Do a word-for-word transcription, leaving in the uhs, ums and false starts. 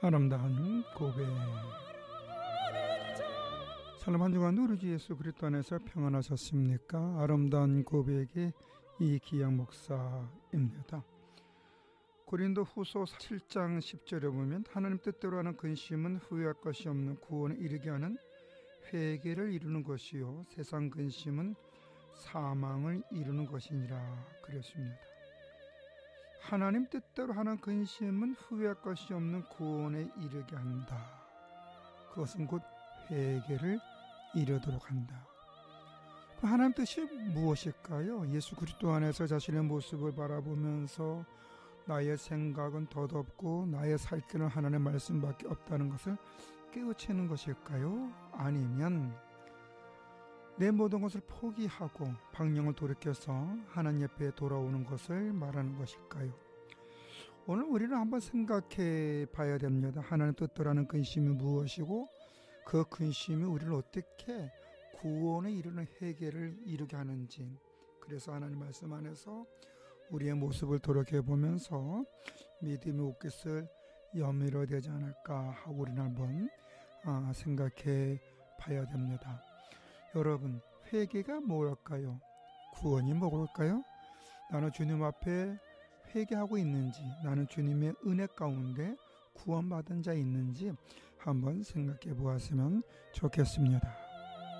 아름다운 고백. 샬롬 한 주간도 우리 주 예수 그리스도 안에서 평안하셨습니까? 아름다운 고백의 이기양 목사입니다. 고린도 후서 칠 장 십 절에 보면 하나님 뜻대로 하는 근심은 후회할 것이 없는 구원에 이르게 하는 회개를 이루는 것이요 세상 근심은 사망을 이루는 것이니라 그랬습니다. 하나님 뜻대로 하는 근심은 후회할 것이 없는 구원에 이르게 한다. 그것은 곧 회개를 이루도록 한다. 하나님 뜻이 무엇일까요? 예수 그리스도 안에서 자신의 모습을 바라보면서 나의 생각은 덧없고 나의 살 길은 하나님의 말씀밖에 없다는 것을 깨우치는 것일까요? 아니면 내 모든 것을 포기하고 방향을 돌이켜서 하나님 옆에 돌아오는 것을 말하는 것일까요? 오늘 우리는 한번 생각해 봐야 됩니다. 하나님 뜻대로 하는 근심이 무엇이고 그 근심이 우리를 어떻게 구원에 이르는 회개를 이루게 하는지. 그래서 하나님 말씀 안에서 우리의 모습을 돌이켜 보면서 믿음의 옷깃을 여미러 되지 않을까 하고 우리는 한번 생각해 봐야 됩니다. 여러분, 회개가 뭘까요? 구원이 뭘까요? 나는 주님 앞에 회개하고 있는지, 나는 주님의 은혜 가운데 구원받은 자 있는지 한번 생각해 보았으면 좋겠습니다.